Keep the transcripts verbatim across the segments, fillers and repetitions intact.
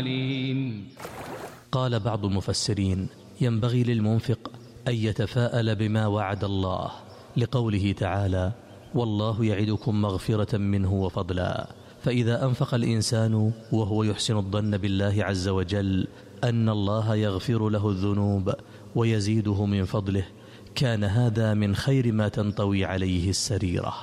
قال بعض المفسرين: ينبغي للمنفق أن يتفاءل بما وعد الله، لقوله تعالى: والله يعدكم مغفرة منه وفضلا. فإذا أنفق الإنسان وهو يحسن الظن بالله عز وجل أن الله يغفر له الذنوب ويزيده من فضله، كان هذا من خير ما تنطوي عليه السريرة.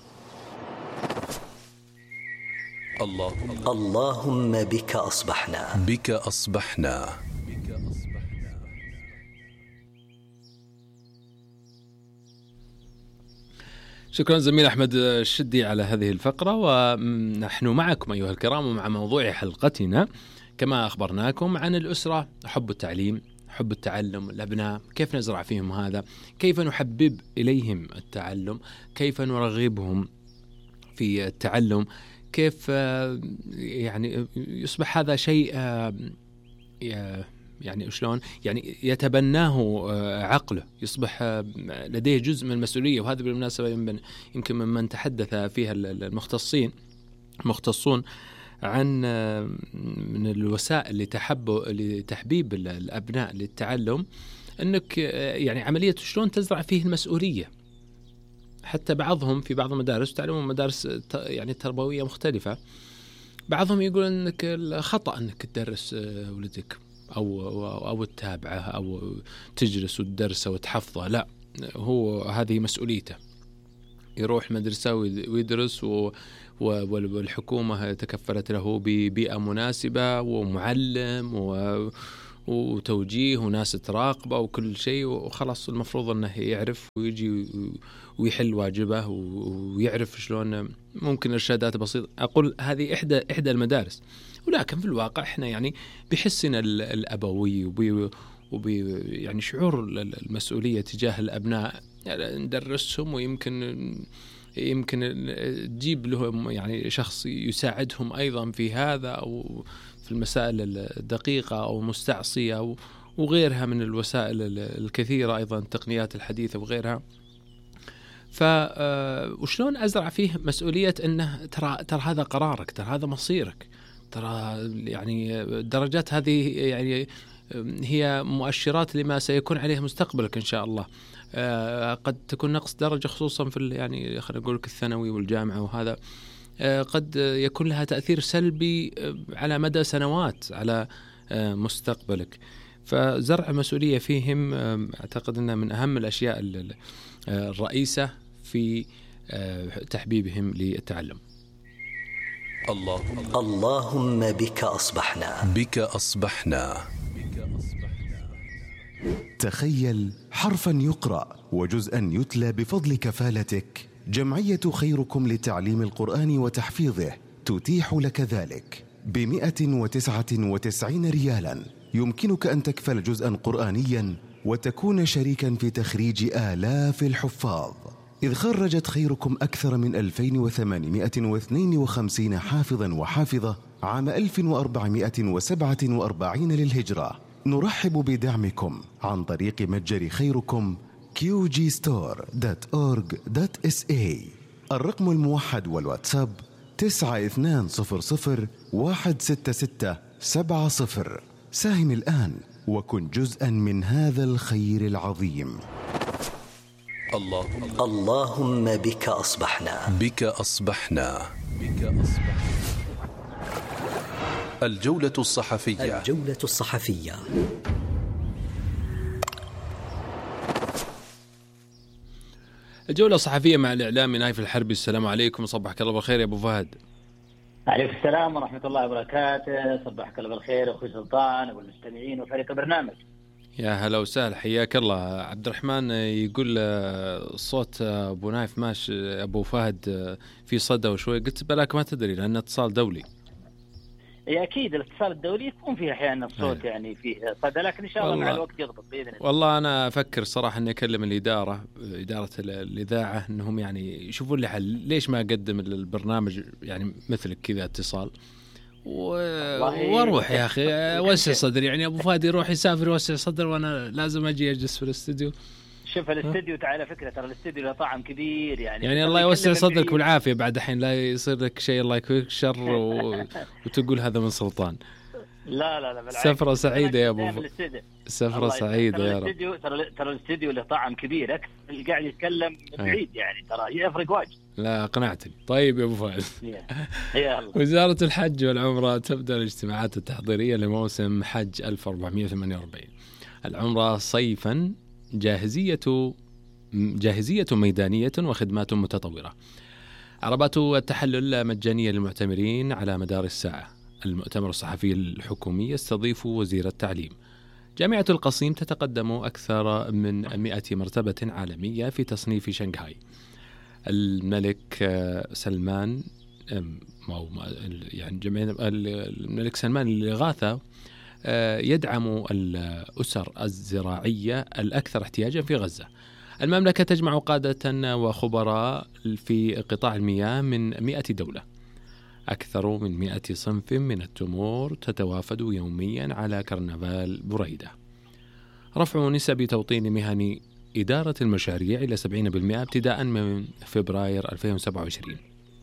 اللهم, اللهم بك أصبحنا بك أصبحنا شكرا زميل أحمد الشدي على هذه الفقرة، ونحن معكم أيها الكرام ومع موضوع حلقتنا كما أخبرناكم عن الأسرة، حب التعليم، حب التعلم، الأبناء كيف نزرع فيهم هذا، كيف نحبب إليهم التعلم، كيف نرغبهم في التعلم، كيف يعني يصبح هذا شيء يعني شلون يعني يتبناه عقله، يصبح لديه جزء من المسؤولية. وهذا بالمناسبة يمكن ممن تحدث فيها المختصين مختصون عن من الوسائل لتحبيب الأبناء للتعلم، أنك يعني عملية شلون تزرع فيه المسؤولية. حتى بعضهم في بعض المدارس، تعلمون مدارس يعني تربوية مختلفة، بعضهم يقول أنك الخطأ أنك تدرس ولدك أو أو تتابعه أو تجلس وتدرسه وتحفظه، لا، هو هذه مسؤوليته، يروح مدرسة ويدرس و والحكومة تكفلت له ببيئة مناسبة ومعلم و وتوجيه وناس تراقبه وكل شيء، وخلاص المفروض أنه يعرف ويجي ويحل واجبه ويعرف شلون ممكن إرشادات بسيطة. أقول هذه إحدى إحدى المدارس، ولكن في الواقع إحنا يعني بحسنا الأبوي وبي وبي يعني شعور المسؤولية تجاه الأبناء، يعني ندرسهم ويمكن يمكن تجيب لهم يعني شخص يساعدهم أيضا في هذا أو في المسائل الدقيقة أو مستعصية وغيرها من الوسائل الكثيرة، أيضا التقنيات الحديثة وغيرها. فوشلون أزرع فيه مسؤولية أنه ترى ترى هذا قرارك، ترى هذا مصيرك، ترى يعني الدرجات هذه يعني هي مؤشرات لما سيكون عليه مستقبلك إن شاء الله. قد تكون نقص درجة خصوصا في يعني خلينا نقول الثانوي والجامعة، وهذا قد يكون لها تأثير سلبي على مدى سنوات على مستقبلك. فزرع المسؤولية فيهم أعتقد أنها من أهم الأشياء الرئيسة في تحبيبهم للتعلم. اللهم, اللهم بك أصبحنا بك أصبحنا تخيل حرفا يقرأ وجزءا يتلى بفضل كفالتك. جمعية خيركم لتعليم القرآن وتحفيظه تتيح لك ذلك بمئة وتسعة وتسعين ريالا. يمكنك أن تكفل جزءا قرآنيا وتكون شريكا في تخريج آلاف الحفاظ، إذ خرجت خيركم أكثر من ألفين وثمانمئة واثنين وخمسين حافظا وحافظة عام ألف وأربعمئة وسبعة وأربعين للهجرة. نرحب بدعمكم عن طريق متجر خيركم كيو جي ستور دوت أورغ دوت إس إيه. الرقم الموحد والواتساب تسعة اثنان صفر صفر واحد ستة ستة سبعة صفر. ساهم الآن وكن جزءا من هذا الخير العظيم. اللهم, اللهم بك أصبحنا بك أصبحنا بك أصبحنا الجولة الصحفية الجولة الصحفية الجولة الصحفية مع الإعلامي نايف الحربي. السلام عليكم، صبحك الله بالخير يا أبو فهد. عليكم السلام ورحمة الله وبركاته، صبحك الله بالخير أخوي سلطان والمستمعين وفريق البرنامج. يا هلا وسهلا، حياك الله. عبد الرحمن يقول صوت أبو نايف ماشي أبو فهد في صدى وشوي، قلت بلاك ما تدري لأنه اتصال دولي. إيه أكيد الاتصال الدولي يكون فيه أحيانا الصوت أيه. يعني فيه صدى، لكن إن شاء الله مع الوقت يضبط بإذن الله. والله أنا أفكر صراحة إني أكلم الإدارة إدارة الإذاعة إنهم يعني يشوفون لي حل، ليش ما أقدم البرنامج يعني مثلك كذا اتصال واروح يا اخي وسع صدري. يعني ابو فهد يروح يسافر يوسع صدر وانا لازم اجي اجلس في الاستوديو. شوف الاستوديو تعالى فكره، ترى الاستوديو له طعم كبير يعني يعني الله يوسع صدرك بالعافيه بعد الحين لا يصير لك شيء الله يكفيك شر و... وتقول هذا من سلطان. لا لا لا بالعكس. سفرة سعيدة يا أبو فهد. سفرة سعيدة يا رب. ترى ترى الاستديو له طعم كبير أكثر اللي قاعد يتكلم بعيد يعني ترى يفرق واجد. لا أقنعتني. طيب يا أبو فهد. يا الله. وزارة الحج والعمرة تبدأ الاجتماعات التحضيرية لموسم حج ألف وأربعمائة وثمانية وأربعين. العمرة صيفا جاهزية جاهزية ميدانية وخدمات متطورة. عربات التحلل مجانية للمعتمرين على مدار الساعة. المؤتمر الصحفي الحكومي يستضيف وزير التعليم. جامعة القصيم تتقدم أكثر من مئة مرتبة عالمية في تصنيف شنغهاي. الملك سلمان يعني الملك سلمان الإغاثة يدعم الأسر الزراعية الأكثر احتياجا في غزة. المملكة تجمع قادة وخبراء في قطاع المياه من مئة دولة. أكثر من مئة صنف من التمور تتوافد يوميا على كرنفال بريدة. رفع نسب توطين مهن إدارة المشاريع إلى سبعين بالمئة ابتداء من فبراير ألفين وسبعة وعشرين.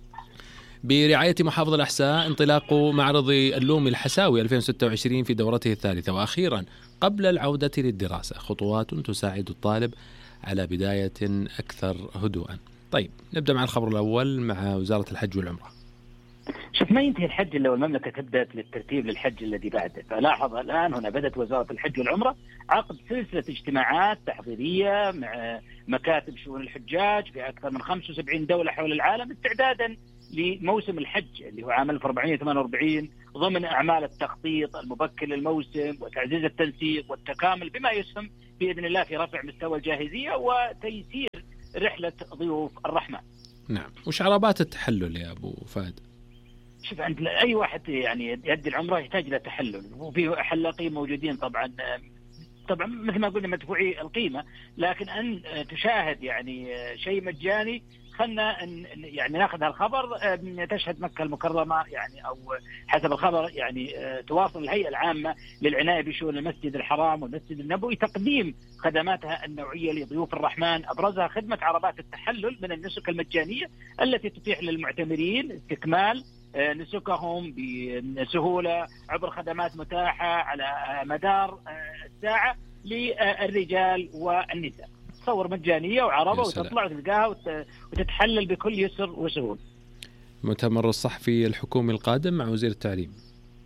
برعاية محافظ الأحساء انطلاق معرض اللوم الحساوي ألفين وستة وعشرين في دورته الثالثة. وأخيرا قبل العودة للدراسة خطوات تساعد الطالب على بداية أكثر هدوءا. طيب نبدأ مع الخبر الأول مع وزارة الحج والعمرة. شوف ما ينتهي الحج إلا والمملكة تبدأ للترتيب للحج الذي بعده. فلاحظ الآن هنا بدأت وزارة الحج والعمرة عقد سلسلة اجتماعات تحضيرية مع مكاتب شؤون الحجاج في أكثر من خمسة وسبعين دولة حول العالم استعدادا لموسم الحج اللي هو عام ألف وأربعمائة وثمانية وأربعين ضمن أعمال التخطيط المبكر للموسم وتعزيز التنسيق والتكامل بما يسهم بإذن الله في رفع مستوى الجاهزية وتيسير رحلة ضيوف الرحمن. نعم. وش عربات التحلل يا أبو فهد؟ شوف عند أي واحد يعني يدي العمرة يحتاج إلى تحلل وفي حلاقين موجودين طبعا طبعا مثل ما قلنا مدفوعي القيمة لكن أن تشاهد يعني شيء مجاني. خلنا يعني ناخذ هالخبر. تشهد مكة المكرمة يعني أو حسب الخبر يعني تواصل الهيئة العامة للعناية بشؤون المسجد الحرام والمسجد النبوي تقديم خدماتها النوعية لضيوف الرحمن. أبرزها خدمة عربات التحلل من النسك المجانية التي تتيح للمعتمرين استكمال نسكهم بسهولة عبر خدمات متاحة على مدار الساعة للرجال والنساء. تصور مجانية وعربة وتطلع وتلقاها وتتحلل بكل يسر وسهول. المؤتمر الصحفي الحكومي القادم مع وزير التعليم.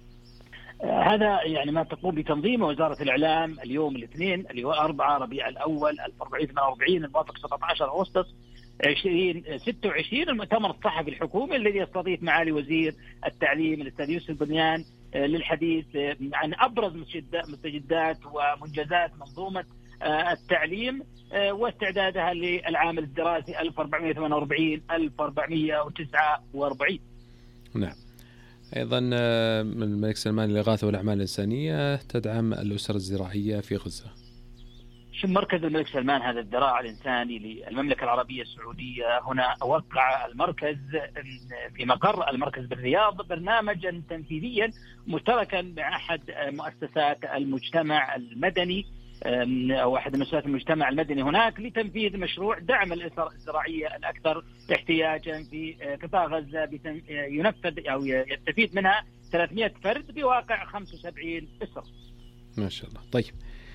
هذا يعني ما تقوم بتنظيمه وزارة الإعلام اليوم الاثنين اللي هو أربعة ربيع الأول ألف وأربعمائة وثمانية وأربعين الموافق سبعة عشر أغسطس ألفين وستة وعشرين. المؤتمر الصحفي الحكومي الذي يستضيف معالي وزير التعليم الأستاذ يوسف بنيان للحديث عن أبرز مستجدات ومنجزات منظومة التعليم واستعدادها للعام الدراسي ألف وأربعمائة وثمانية وأربعين ألف وأربعمائة وتسعة وأربعين. نعم. أيضا الملك سلمان للإغاثة والأعمال الإنسانية تدعم الأسر الزراعية في غزة. شو مركز الملك سلمان هذا الذراع الإنساني للمملكة العربية السعودية؟ هنا وقع المركز في مقر المركز بالرياض برنامجا تنفيذيا مشتركا مع أحد مؤسسات المجتمع المدني أو أحد مؤسسات المجتمع المدني هناك لتنفيذ مشروع دعم الأسر الزراعية الأكثر احتياجا في قطاع غزة ينفذ أو يستفيد منها ثلاثمائة فرد بواقع خمسة وسبعين أسرة. ما شاء الله. طيب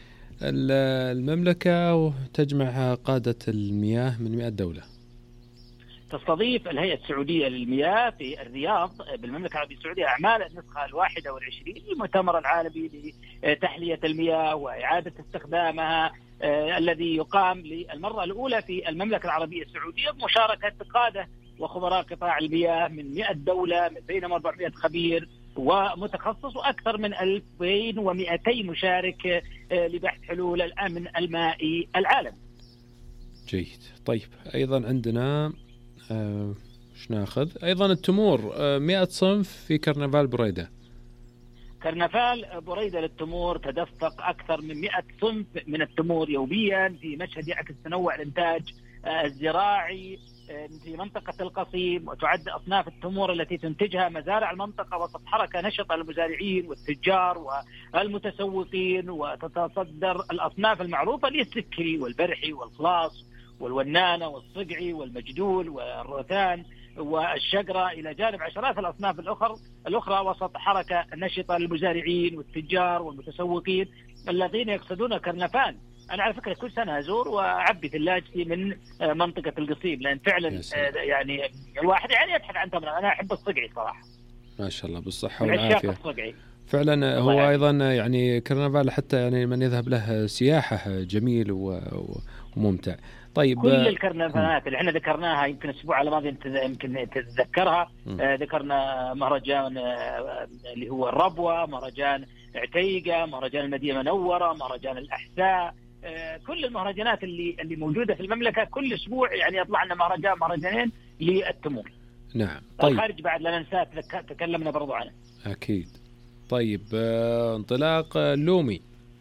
المملكة تجمع قادة المياه من مئة دولة. تستضيف الهيئة السعودية للمياه في الرياض بالمملكة العربية السعودية أعمال النسخة الواحدة والعشرين للمؤتمر العالمي لتحلية المياه وإعادة استخدامها آه الذي يقام للمرة الأولى في المملكة العربية السعودية بمشاركة قادة وخبراء قطاع المياه من مئة دولة بين أربعمائة خبير ومتخصص وأكثر من ألفين ومئتين مشارك آه لبحث حلول الأمن المائي العالمي. جيد. طيب أيضا عندنا آه، ايش ناخذ ايضا التمور آه، مئة صنف في كرنفال بريدة. كرنفال بريدة للتمور تدفق أكثر من مئة صنف من التمور يوميا في مشهد يعكس تنوع الإنتاج آه، الزراعي آه، في منطقة القصيم. وتعد أصناف التمور التي تنتجها مزارع المنطقة وسط حركة نشطة للمزارعين والتجار والمتسوقين. وتتصدر الأصناف المعروفة للسكري والبرحي والخلاص والونانة والصقعي والمجدول والروثان والشقرة إلى جانب عشرات الأصناف الأخرى الأخرى وسط حركة نشطة للمزارعين والتجار والمتسوقين الذين يقصدون كرنفال. أنا على فكرة كل سنة أزور وأعبي ثلاجتي من منطقة القصيم، لأن فعلا يعني الواحد يعني يبحث عن تمر. أنا أحب الصقعي صراحة. ما شاء الله بالصحة والعافية. الصقعي فعلا هو يعني. أيضا يعني كرنفال حتى يعني من يذهب له سياحة جميل وممتع. طيب كل الكرنفالات اللي احنا ذكرناها يمكن الأسبوع الماضي يمكن تتذكرها، آه ذكرنا مهرجان آه اللي هو الربوة، مهرجان عتيقة، مهرجان المدينة المنورة، مهرجان الأحساء، آه كل المهرجانات اللي اللي موجودة في المملكة كل أسبوع يعني يطلع لنا مهرجان مهرجانين للتمور. نعم. طيب الخارج بعد لا ننساه تكلمنا برضو عنه. أكيد. طيب آه انطلاق اللومي.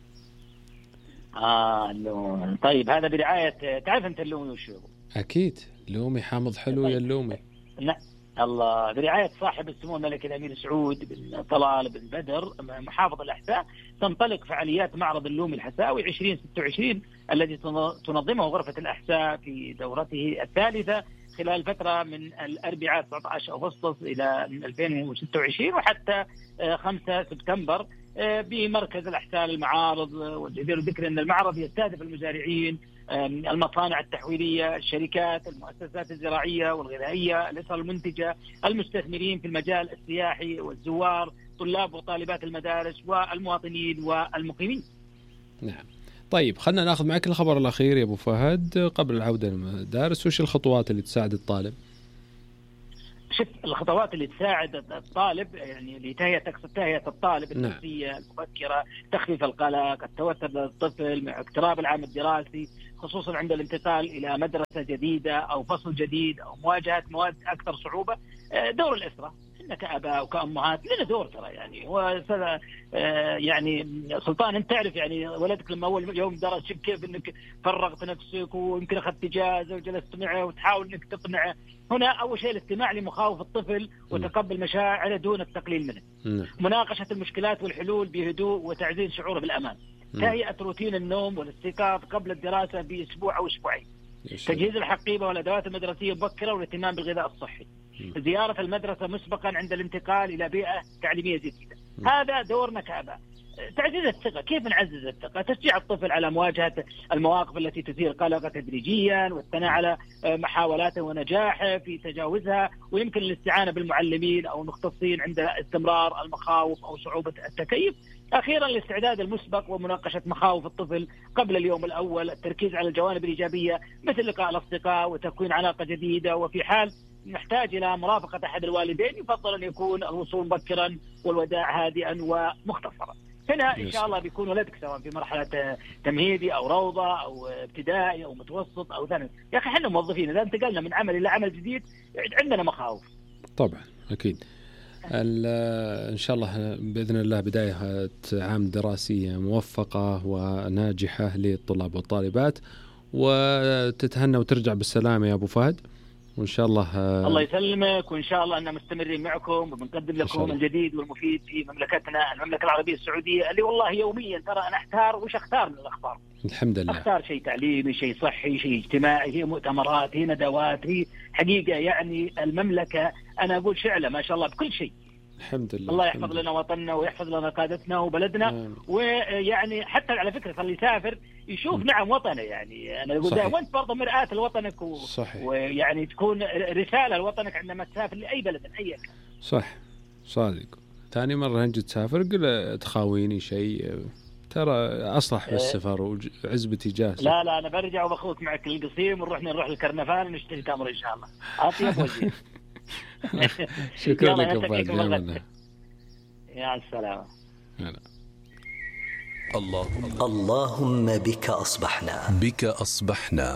آه اللومي. طيب هذا برعاية، تعرف أنت اللومي وشو؟ أكيد اللومي حامض حلو. طيب. يا اللومي نعم الله، برعاية صاحب السمو الملكي الأمير سعود بن طلال بن بدر محافظ الأحساء تنطلق فعاليات معرض اللومي الحساوي عشرين ستة وعشرين الذي تنظمه غرفة الأحساء في دورته الثالثة خلال فترة من الأربعاء تسعة عشر أغسطس إلى ألفين وستة وعشرين وحتى خمسة سبتمبر بمركز الأحساء للمعارض. والجدير ذكر أن المعرض يستهدف المزارعين، المصانع التحويلية، الشركات، المؤسسات الزراعية والغذائية، الأسر المنتجة، المستثمرين في المجال السياحي والزوار، طلاب وطالبات المدارس والمواطنين والمقيمين. نعم. طيب خلنا ناخذ معك الخبر الأخير يا أبو فهد قبل العودة للمدارس. وش الخطوات اللي تساعد الطالب؟ شوف الخطوات اللي تساعد الطالب يعني لتهيئة تقصد تهيئة الطالب النفسية المبكرة، تخفيف القلق، التوتر للطفل مع اقتراب العام الدراسي، خصوصا عند الانتقال إلى مدرسة جديدة أو فصل جديد أو مواجهة مواد أكثر صعوبة. دور الأسرة إحنا كأباء وكأمهات لنا دور ترى يعني. وسنة يعني سلطان أنت تعرف يعني ولدك لما أول يوم درس شوف كيف إنك فرغت نفسك ويمكن أخذت إجازة وجلست معه وتحاول إنك تقنعه. هنا أول شيء الاستماع لمخاوف الطفل وتقبل مشاعره دون التقليل منه. مناقشة المشكلات والحلول بهدوء وتعزيز شعوره بالأمان. تهيئة روتين النوم والاستيقاظ قبل الدراسة بأسبوع أو أسبوعين. تجهيز الحقيبة والأدوات المدرسية مبكرة والاهتمام بالغذاء الصحي. زيارة المدرسة مسبقا عند الانتقال إلى بيئة تعليمية جديدة. هذا دورنا كأباء. تعزيز الثقة، كيف نعزز الثقة؟ تشجيع الطفل على مواجهة المواقف التي تثير قلقه تدريجيا والثناء على محاولاته ونجاحه في تجاوزها، ويمكن الاستعانة بالمعلمين أو المختصين عند استمرار المخاوف أو صعوبة التكيف. أخيرا الاستعداد المسبق ومناقشة مخاوف الطفل قبل اليوم الأول، التركيز على الجوانب الإيجابية مثل لقاء الأصدقاء وتكوين علاقة جديدة. وفي حال نحتاج إلى مرافقة أحد الوالدين يفضل أن يكون الوصول مبكرا والوداع هادئا ومختصرا. هنا إن شاء الله بيكون ولدك سواء في مرحلة تمهيدي أو روضة أو ابتدائي أو متوسط أو ثانوي. يا أخي إحنا موظفين إذا انتقلنا من عمل إلى عمل جديد عندنا مخاوف. طبعا أكيد. إن شاء الله بإذن الله بداية عام دراسي موفقة وناجحة للطلاب والطالبات، وتتهنى وترجع بالسلامة يا أبو فهد. وإن شاء الله الله يسلمك، وإن شاء الله أننا مستمرين معكم وبنقدم لكم الجديد والمفيد في مملكتنا المملكة العربية السعودية اللي والله يوميا ترى أنا أحتار وش أختار من الأخبار. الحمد لله. أختار شيء تعليمي، شيء صحي، شيء اجتماعي، هي مؤتمرات، هي ندوات، هي حقيقة يعني المملكة أنا أقول شعلة ما شاء الله بكل شيء. الحمد لله. الله يحفظ لنا وطننا ويحفظ لنا قادتنا وبلدنا. آه. ويعني حتى على فكرة اللي يسافر يشوف م. نعم وطنه يعني أنا أقول وأنت برضه مرآة لوطنك و... ويعني تكون رسالة لوطنك عندما تسافر لأي بلد أي كان. صح صادق. ثاني مرة نجي تسافر قل تخاويني شيء ترى أصلح بالسفر وعزبتي جاهزة. لا لا أنا برجع وبخوك معك القصيم ونروح نروح الكرنفال ونشتري تمر إن شاء الله. أطيب وجه. شكرا لك أبو يا السلامة. الله اللهم بك أصبحنا بك أصبحنا.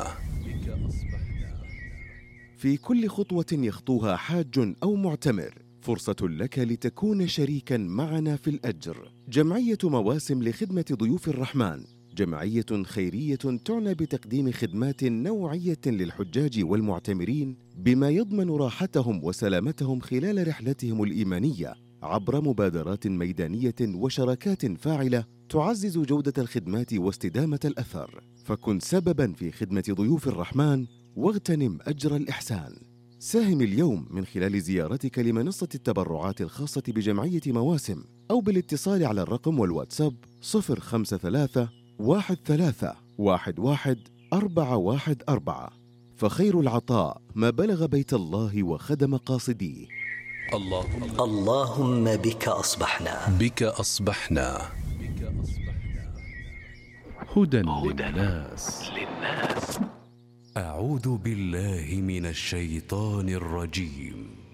في كل خطوة يخطوها حاج أو معتمر فرصة لك لتكون شريكا معنا في الأجر. جمعية مواسم لخدمة ضيوف الرحمن جمعية خيرية تعنى بتقديم خدمات نوعية للحجاج والمعتمرين بما يضمن راحتهم وسلامتهم خلال رحلتهم الإيمانية عبر مبادرات ميدانية وشراكات فاعلة تعزز جودة الخدمات واستدامة الأثر. فكن سبباً في خدمة ضيوف الرحمن واغتنم أجر الإحسان. ساهم اليوم من خلال زيارتك لمنصة التبرعات الخاصة بجمعية مواسم أو بالاتصال على الرقم والواتساب صفر خمسة ثلاثة واحد ثلاثة واحد واحد أربعة واحد أربعة، فخير العطاء ما بلغ بيت الله وخدم قاصديه. اللهم اللهم بك أصبحنا بك أصبحنا هدى للناس. أعوذ بالله من الشيطان الرجيم.